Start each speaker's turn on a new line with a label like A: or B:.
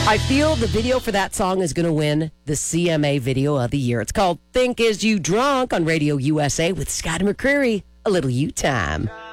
A: I feel the video for that song is going to win the CMA Video of the Year. It's called Think Is You Drunk on Radio USA with Scott McCreery. A little you time.